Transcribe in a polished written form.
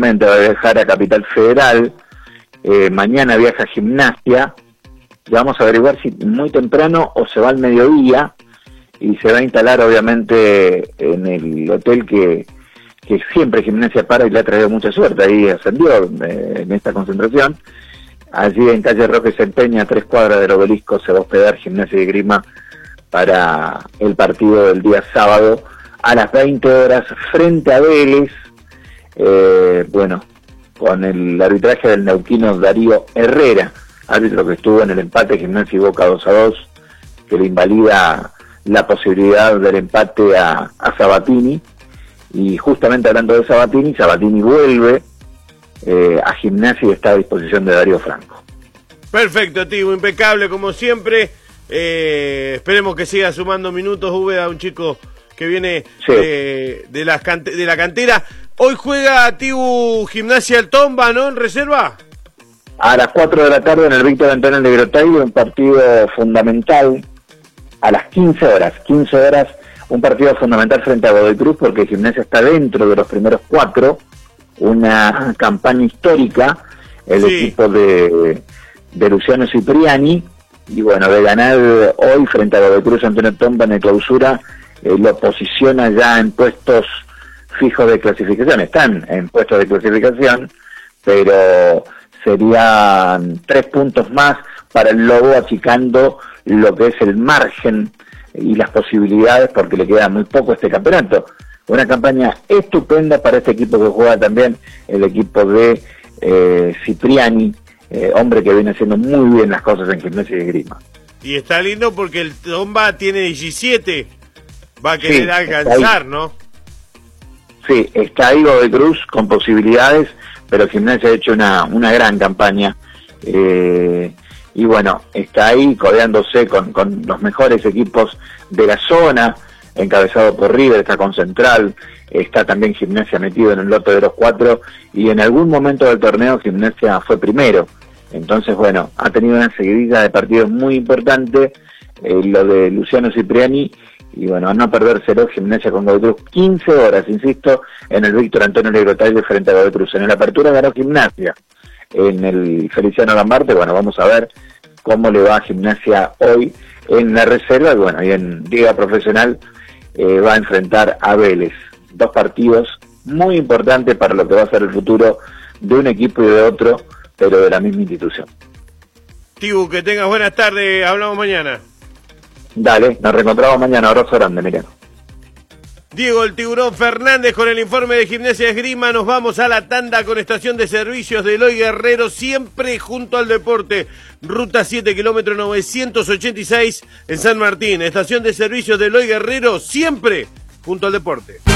seguramente va a viajar a Capital Federal, mañana viaja a Gimnasia, y vamos a averiguar si muy temprano o se va al mediodía, y se va a instalar obviamente en el hotel que siempre Gimnasia para y le ha traído mucha suerte, ahí ascendió en esta concentración. Allí en calle Roque Centeña, a 3 cuadras del Obelisco, se va a hospedar Gimnasia y Esgrima para el partido del día sábado a las 20 horas frente a Vélez, con el arbitraje del neuquino Darío Herrera, árbitro que estuvo en el empate Gimnasia y Boca 2-2, que le invalida la posibilidad del empate a Sabatini. Y justamente hablando de Sabatini vuelve a Gimnasia y está a disposición de Darío Franco. Perfecto, Tibu, impecable como siempre. Esperemos que siga sumando minutos, Úbeda, un chico que viene de la cantera. Hoy juega Tibu Gimnasia El Tomba, ¿no? En reserva. A las 4 de la tarde en el Víctor Antonio de Grottaglie, un partido fundamental a las 15 horas, un partido fundamental frente a Godoy Cruz, porque Gimnasia está dentro de los primeros 4, una campaña histórica, el equipo de Luciano Cipriani, y bueno, de ganar hoy frente a Godoy Cruz Antonio Tomba en el clausura, lo posiciona ya en puestos fijos de clasificación. Están en puestos de clasificación, pero serían 3 puntos más para el Lobo, achicando lo que es el margen y las posibilidades, porque le queda muy poco este campeonato. Una campaña estupenda para este equipo que juega también, el equipo de Cipriani, hombre que viene haciendo muy bien las cosas en Gimnasia y Esgrima. Y está lindo porque el Tomba tiene 17, va a querer alcanzar, ¿no? Sí, está ahí Godoy Cruz con posibilidades, pero Gimnasia ha hecho una gran campaña, y bueno, está ahí codeándose con los mejores equipos de la zona, encabezado por River, está con Central, está también Gimnasia metido en el lote de los 4, y en algún momento del torneo Gimnasia fue primero. Entonces, bueno, ha tenido una seguidilla de partidos muy importante, lo de Luciano Cipriani, y bueno, a no perdérselo, Gimnasia con Godoy Cruz, 15 horas, insisto, en el Víctor Antonio de Grottaglie frente a Godoy Cruz. En la apertura ganó Gimnasia, en el Feliciano Lambarte. Bueno, vamos a ver cómo le va a Gimnasia hoy en la reserva, y bueno, y en Liga Profesional va a enfrentar a Vélez. 2 partidos muy importantes para lo que va a ser el futuro de un equipo y de otro, pero de la misma institución. Tibu, que tengas buenas tardes, hablamos mañana. Dale, nos reencontramos mañana, abrazo grande, Miriam. Diego el Tiburón Fernández con el informe de Gimnasia Esgrima. Nos vamos a la tanda con estación de servicios de Eloy Guerrero, siempre junto al deporte. Ruta 7, kilómetro 986 en San Martín. Estación de servicios de Eloy Guerrero, siempre junto al deporte.